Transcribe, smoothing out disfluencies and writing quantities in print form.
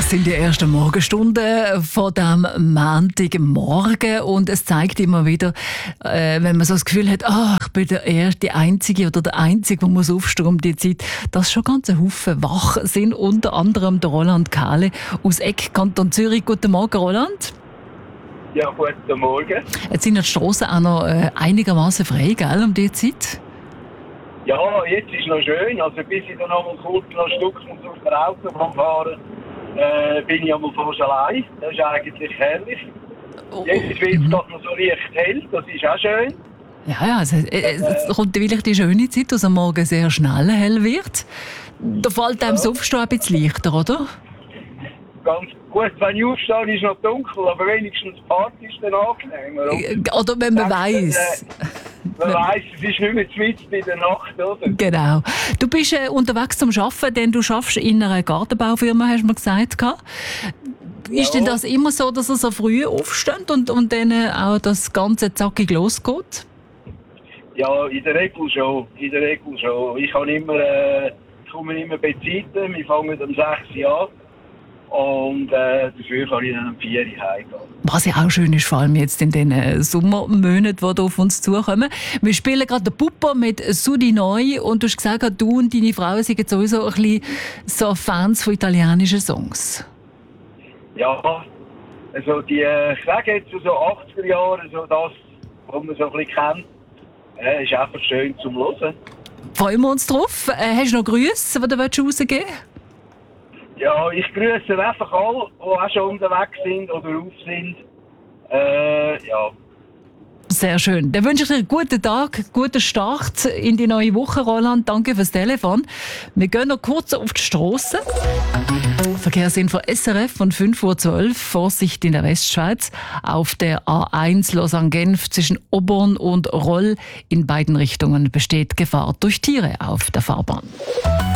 Das sind die ersten Morgenstunden von diesem Montagmorgen und es zeigt immer wieder, wenn man so das Gefühl hat, ich bin die Einzige oder der Einzige, der muss aufstehen um die Zeit, dass schon ganz ein Haufen wach sind, unter anderem der Roland Kahle aus Eck, Kanton Zürich. Guten Morgen, Roland. Ja, guten Morgen. Jetzt sind die Strassen auch noch einigermaßen frei, gell, um diese Zeit? Ja, jetzt ist noch schön. Also bis ich dann einmal kurz noch ein Stück muss auf der Autobahn fahren, bin ich einmal fast allein. Das ist eigentlich herrlich. Jetzt wird es gerade noch so leicht hell, das ist auch schön. Ja, es kommt wirklich die schöne Zeit, dass am Morgen sehr schnell hell wird. Da fällt einem das Aufstehen ein bisschen leichter, oder? Ganz gut, wenn ich aufstehe, ist es noch dunkel, aber wenigstens die Fahrt ist dann angenehm. Oder wenn man weiss. Man weiss, es ist nicht mehr zu weit bei der Nacht, oder? Genau. Du bist unterwegs zum Arbeiten, denn du arbeitest in einer Gartenbaufirma, hast du mir gesagt. Ist denn das immer so, dass ihr so früh aufsteht und dann auch das Ganze zackig losgeht? Ja, in der Regel schon. Ich komme immer bei Zeiten, wir fangen um 6 Uhr an. Und dafür kann ich dann um 4 Uhr heimgehen. Was ja auch schön ist, vor allem jetzt in den Sommermonaten, die auf uns zukommen. Wir spielen gerade den Pupo mit Sudi Neu und du hast gesagt, du und deine Frau sind sowieso ein bisschen so Fans von italienischen Songs. Ja, also ich sage jetzt so 80er Jahre, so das, was man so ein bisschen kennt, ist einfach schön zum Hören. Freuen wir uns drauf. Hast du noch Grüße, die du rausgeben willst? Ja, ich grüße einfach alle, die auch schon unterwegs sind oder auf sind. Ja. Sehr schön. Dann wünsche ich dir einen guten Tag, guten Start in die neue Woche, Roland. Danke fürs Telefon. Wir gehen noch kurz auf die Strasse. Verkehrsinfo SRF von 5:12 Uhr. Vorsicht in der Westschweiz. Auf der A1 Lausanne-Genf zwischen Oborn und Roll in beiden Richtungen besteht Gefahr durch Tiere auf der Fahrbahn.